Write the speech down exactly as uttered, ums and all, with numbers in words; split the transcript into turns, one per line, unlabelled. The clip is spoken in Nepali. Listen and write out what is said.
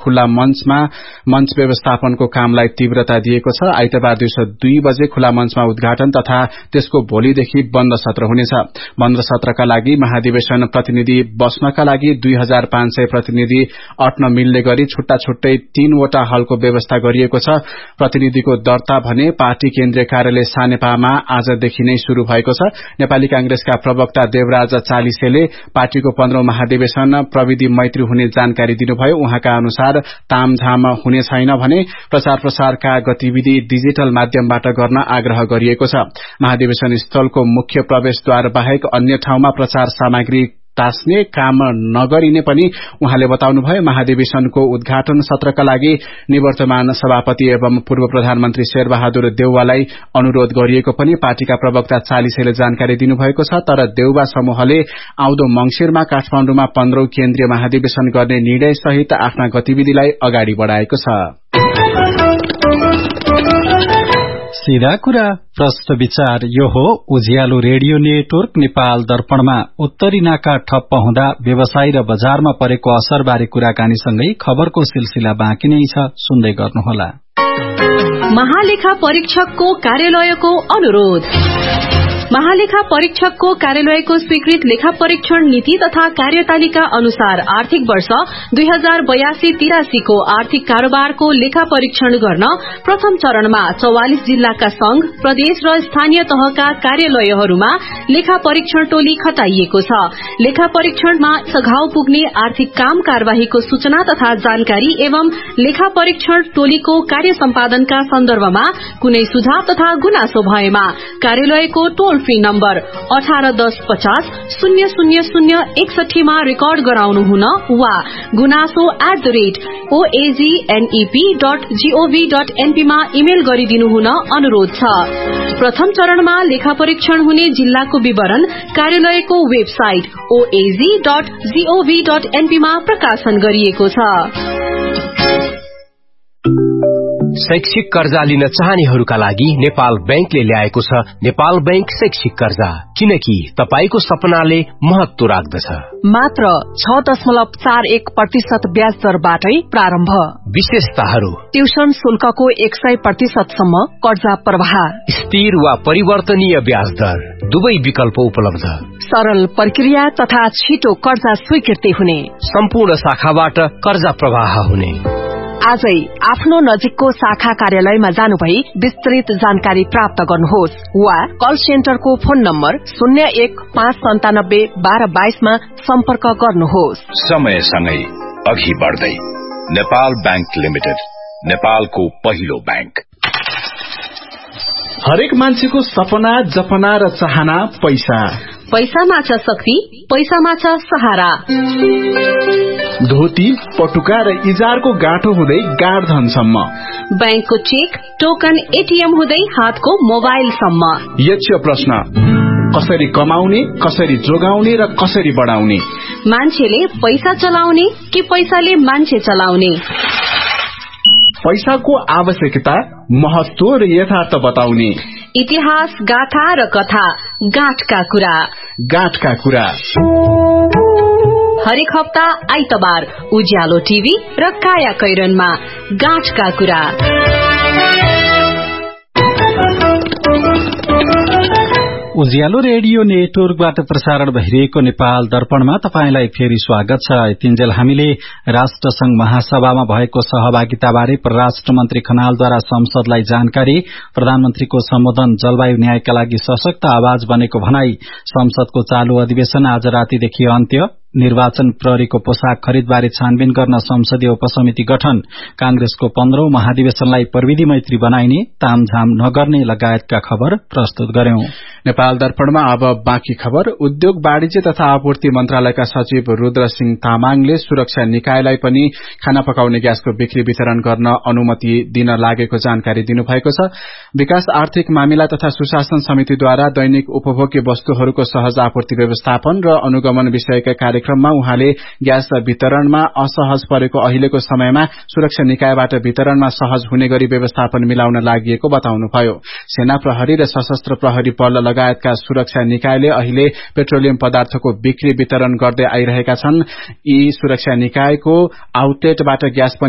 खुला मञ्चमा मञ्च व्यवस्थापनको कामलाई तीव्रता दिएको छ। आइतबार दिउँसो दुई बजे खुला मञ्चमा उद्घाटन तथा त्यसको भोलिदेखि बन्द सत्र हुनेछ। बन्द सत्रका लागि महाधिवेशन प्रतिनिधि बस्नका लागि दुई हजार पाँच सय प्रतिनिधि अट्न मिल्ने गरी छुट्टा छुट्टै तीनवटा हलको व्यवस्था गरिएको छ। प्रतिनिधिको दर्ता भने पार्टी केन्द्रीय कार्यालय सानेपामा आजदेखि नै शुरू भएको छ। नेपाली कांग्रेसका प्रवक्ता देवराज चालिसेले पार्टीको पन्ध्रौं महाधिवेशन प्रविधि मैत्री हुने जानकारी दिनुभयो। उहाँका अनुसार तामझाम हुने छैन भने प्रचार प्रसारका गतिविधि डिजिटल माध्यमबाट गर्न आग्रह गरिएको छ। महाधिवेशन स्थलको मुख्य प्रवेशद्वार बाहेक अन्य ठाउँमा प्रचार सामग्री टास्ने काम नगरिने पनि उहाँले बताउनुभयो। महाधिवेशनको उद्घाटन सत्रका लागि निवर्तमान सभापति एवं पूर्व प्रधानमन्त्री शेरबहादुर देउवालाई अनुरोध गरिएको पनि पार्टीका प्रवक्ता चालिसेले जानकारी दिनुभएको छ। तर देउवा समूहले आउँदो मंगिरमा काठमाण्डुमा पन्ध्रौं केन्द्रीय महाधिवेशन गर्ने निर्णय सहित आफ्ना गतिविधिलाई अगाडि बढ़ाएको छ।
सीधा कुरा प्रश्न विचार यो हो उज्यालो रेडियो नेटवर्क नेपाल दर्पणमा उत्तरी नाका ठप्प हुँदा व्यवसाय र बजारमा परेको असरबारे कुराकानीसँगै खबरको सिलसिला बाँकी नै छ, सुन्दै गर्नुहोला।
महालेखा परीक्षकको कार्यालयको अनुरोध। महालेखा परीक्षकको कार्यालयको स्वीकृत लेखा परीक्षण नीति तथा कार्यतालिका अनुसार आर्थिक वर्ष दुई हजार बयासी तिरासी को आर्थिक कारोबारको लेखा परीक्षण गर्न प्रथम चरणमा चौवालिस जिल्लाका संघ, प्रदेश र स्थानीय तहका कार्यालयहरूमा लेखा परीक्षण टोली खटाइएको छ। लेखा परीक्षणमा सघाउ पुग्ने आर्थिक काम कार्यवाहीको सूचना तथा जानकारी एवं लेखा परीक्षण टोलीको कार्य सम्पादनका सन्दर्भमा कुनै सुझाव तथा गुनासो भएमा कार्यालयको टोल फ्री नम्बर अठारह दस पचास शून्य शून्य शून्य एकसठीमा रेकर्ड गराउनु हुन वा गुनासो at the rate ओएजीएनईपी dot gov dot NP मा इमेल गरिदिनु हुन अनुरोध छ। प्रथम चरणमा लेखा परीक्षण हुने जिल्लाको विवरण कार्यालयको website ओएजी dot gov dot NP मा प्रकाशन गरिएको छ।
शैक्षिक कर्जा लिन चाहनेहरूका लागि नेपाल बैंकले ल्याएको छ नेपाल बैंक शैक्षिक कर्जा, किनकि तपाईको सपनाले महत्व राख्दछ।
मात्र छ दशमलव चार एक प्रतिशत ब्याज दरबाटै प्रारम्भ।
विशेषताहरू:
ट्युसन शुल्कको एक सय प्रतिशतसम्म कर्जा प्रवाह,
स्थिर वा परिवर्तनीय ब्याज दर, दुवै विकल्प उपलब्ध,
सरल प्रक्रिया तथा छिटो कर्जा स्वीकृति हुने,
सम्पूर्ण शाखाबाट कर्जा प्रवाह हुने।
आजै आफ्नो नजिकको शाखा कार्यालयमा जानुभई विस्तृत जानकारी प्राप्त गर्नुहोस् वा कल सेन्टरको फोन नम्बर शून्य एक पाँच सन्तानब्बे बाह्र बाइसमा सम्पर्क गर्नुहोस्।
समयसँगै अघि बढ्दै नेपाल बैंक लिमिटेड, नेपालको पहिलो बैंक।
हरेक मान्छेको सपना, जपना र चाहना पैसा।
पैसामा छ शक्ति, पैसामा छ सहारा।
धोती, पटुका र इजारको गाँठो हुँदै गाढ धनसम्म,
बैंकको चेक, टोकन, एटीएम हुँदै हातको मोबाइलसम्म।
यक्ष प्रश्न: कसरी कमाउने, कसरी जोगाउने र कसरी बढाउने?
मान्छेले पैसा चलाउने कि पैसाले मान्छे चलाउने?
पैसाको आवश्यकता, महत्व र यथार्थ बताउने।
इतिहास, गाथा र कथा, गाँठका कुरा।
गाँठका कुरा
हरेक हप्ता आइतबार उज्यालो टिभी र काया कैरनमा गाँठका कुरा।
उज्यालो रेडियो नेटवर्कबाट प्रसारण भइरहेको नेपाल दर्पणमा तपाईंलाई फेरि स्वागत छ। यतिन्जेल हामीले राष्ट्रसंघ महासभामा भएको सहभागिताबारे परराष्ट्र मन्त्री खनालद्वारा संसदलाई जानकारी, प्रधानमन्त्रीको सम्बोधन, जलवायु न्यायका लागि सशक्त आवाज बनेको भनाई, संसदको चालू अधिवेशन आज रातीदेखि अन्त्य, निर्वाचन प्रहरीको पोशाक खरिदबारे छानबिन गर्न संसदीय उपसमिति गठन, कांग्रेसको पन्ध्रौं महाधिवेशनलाई प्रविधि मैत्री बनाइने, तामझाम नगर्ने लगायतका खबर प्रस्तुत गर्यौं।
नेपाल दर्पणमा अब बाँकी खबर। उद्योग, वाणिज्य तथा आपूर्ति मन्त्रालयका सचिव रुद्र सिंह तामाङले सुरक्षा निकायलाई पनि खाना पकाउने ग्यासको बिक्री वितरण गर्न अनुमति दिन लागेको जानकारी दिनुभएको छ। विकास आर्थिक मामिला तथा सुशासन समितिद्वारा दैनिक उपभोग्य वस्तुहरूको सहज आपूर्ति व्यवस्थापन र अनुगमन विषयका कार्यक्रममा उहाँले ग्यास वितरणमा असहज परेको अहिलेको समयमा सुरक्षा निकायबाट वितरणमा सहज हुने गरी व्यवस्थापन मिलाउन लागि बताउनुभयो। सेना प्रहरी र सशस्त्र प्रहरी बल लगायतका सुरक्षा निकायले अहिले पेट्रोलियम पदार्थको बिक्री वितरण गर्दै आइरहेका छन्। यी सुरक्षा निकायको आउटलेटबाट ग्यास